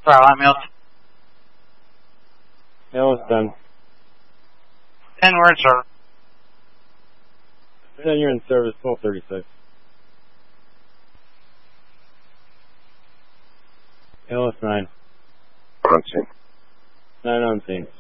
I'm Mills. ALS 10. 10 words, sir. Then you're in service, 1236. ALS 9. On scene. 9 on scene.